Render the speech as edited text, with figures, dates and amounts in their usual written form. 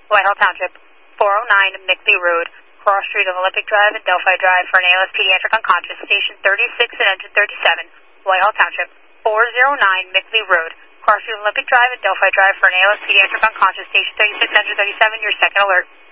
Whitehall Township, 409 Mickley Road, cross street of Olympic Drive and Delphi Drive for an ALS pediatric unconscious, station 36 and engine 37, Whitehall Township, 409 Mickley Road, cross street of Olympic Drive and Delphi Drive for an ALS pediatric unconscious, station 36, engine 37, your second alert.